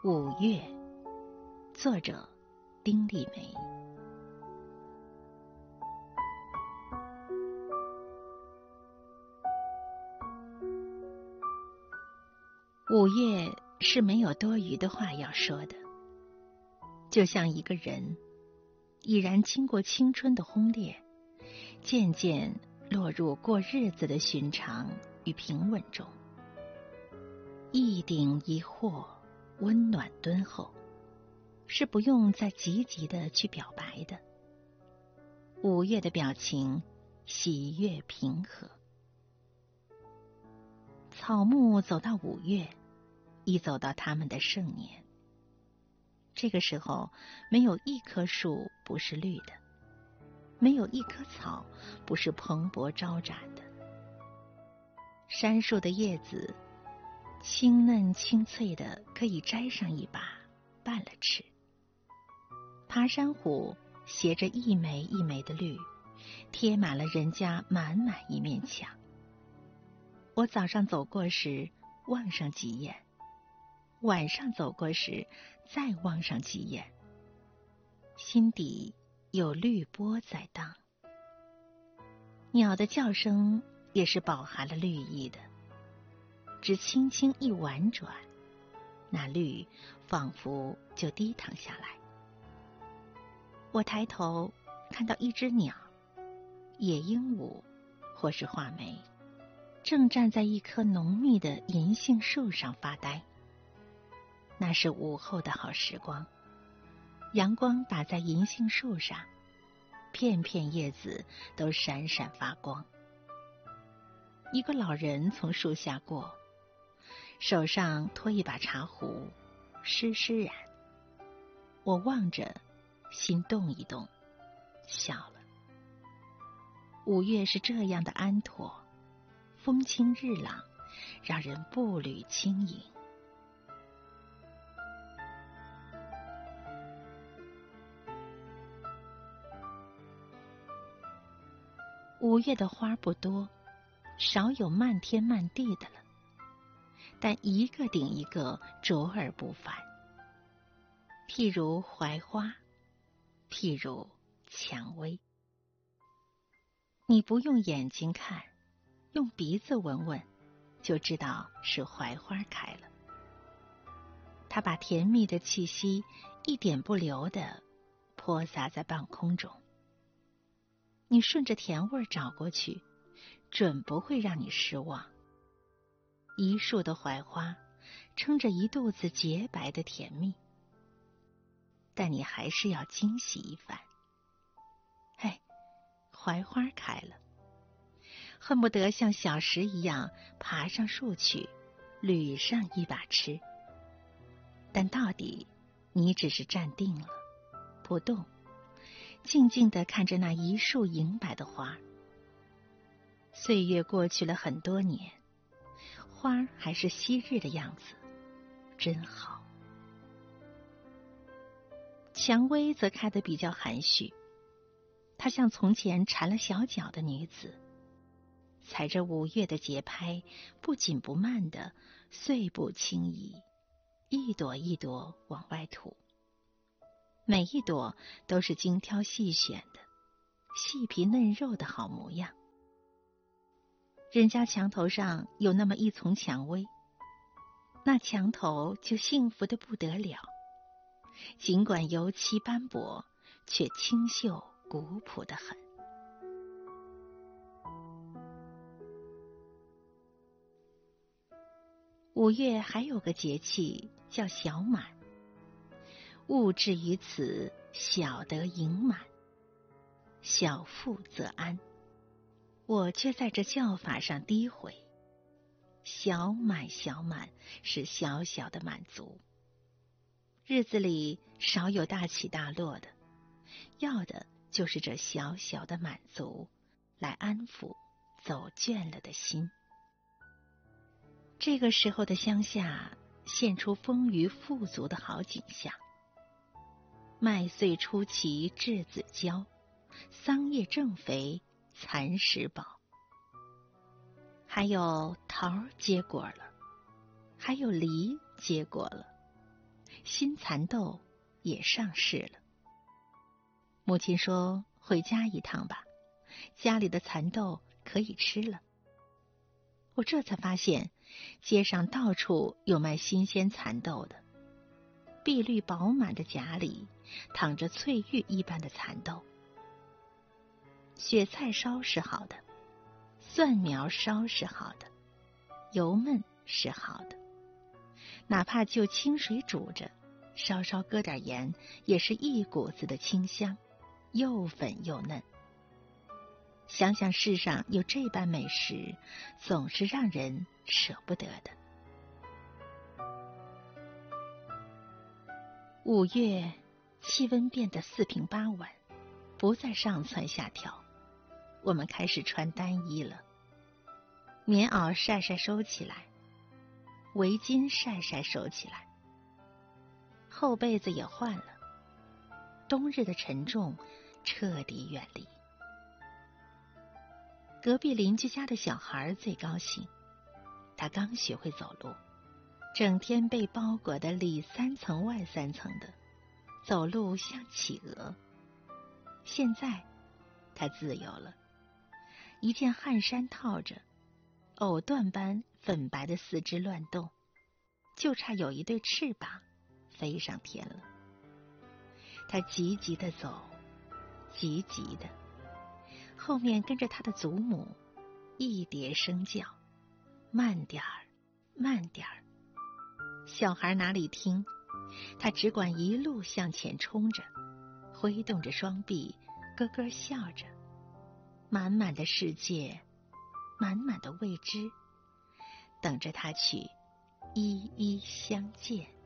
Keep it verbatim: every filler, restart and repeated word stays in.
五月，作者丁立梅。五月是没有多余的话要说的，就像一个人已然经过青春的轰烈，渐渐落入过日子的寻常与平稳中，一顶一惑，温暖敦厚，是不用再积极的去表白的。五月的表情喜悦平和。草木走到五月，已走到他们的盛年。这个时候，没有一棵树不是绿的，没有一棵草不是蓬勃招展的。杉树的叶子清嫩清脆的，可以摘上一把拌了吃。爬山虎携着一枚一枚的绿，贴满了人家满满一面墙。我早上走过时望上几眼，晚上走过时再望上几眼，心底有绿波在荡。鸟的叫声也是饱含了绿意的，只轻轻一婉转，那绿仿佛就低淌下来。我抬头看到一只鸟，野鹦鹉或是画眉，正站在一棵浓密的银杏树上发呆。那是午后的好时光，阳光打在银杏树上，片片叶子都闪闪发光。一个老人从树下过，手上托一把茶壶，湿湿然。我望着，心动一动，笑了。五月是这样的安妥，风清日朗，让人步履轻盈。五月的花不多，少有漫天漫地的了，但一个顶一个卓而不凡。譬如槐花，譬如蔷薇。你不用眼睛看，用鼻子闻闻，就知道是槐花开了。它把甜蜜的气息一点不留地泼洒在半空中。你顺着甜味找过去，准不会让你失望。一树的槐花撑着一肚子洁白的甜蜜，但你还是要惊喜一番。嘿，槐花开了，恨不得像小石一样爬上树去，捋上一把吃。但到底你只是站定了，不动，静静地看着那一树银白的花。岁月过去了很多年，花还是昔日的样子，真好。蔷薇则开得比较含蓄，她像从前缠了小脚的女子，踩着五月的节拍，不紧不慢的碎步轻移，一朵一朵往外吐。每一朵都是精挑细选的，细皮嫩肉的好模样。人家墙头上有那么一丛蔷薇，那墙头就幸福得不得了，尽管油漆斑驳，却清秀古朴得很。五月还有个节气叫小满，物至于此，小得盈满，小富则安。我却在这叫法上诋毁。小满小满是小小的满足，日子里少有大起大落的，要的就是这小小的满足，来安抚走倦了的心。这个时候的乡下现出丰腴富足的好景象。麦穗出奇稚子娇，桑叶正肥蚕食饱。还有桃结果了，还有梨结果了， 新蚕豆也上市了。母亲说：“回家一趟吧，家里的蚕豆可以吃了。”我这才发现，街上到处有卖新鲜蚕豆的，碧绿饱满的荚里躺着翠玉一般的蚕豆。雪菜烧是好的，蒜苗烧是好的，油焖是好的，哪怕就清水煮着，稍稍搁点盐，也是一股子的清香，又粉又嫩。想想世上有这般美食，总是让人舍不得的。五月，气温变得四平八稳，不再上蹿下跳，我们开始穿单衣了。棉袄晒晒收起来，围巾晒晒收起来，厚被子也换了，冬日的沉重彻底远离。隔壁邻居家的小孩最高兴，他刚学会走路，整天被包裹得里三层外三层的，走路像企鹅。现在他自由了，一件汗衫套着，藕断般粉白的四肢乱动，就差有一对翅膀飞上天了。他急急地走，急急地，后面跟着他的祖母一叠声叫：“慢点儿，慢点儿。”小孩哪里听，他只管一路向前冲着，挥动着双臂，咯咯笑着。满满的世界，满满的未知，等着他去一一相见。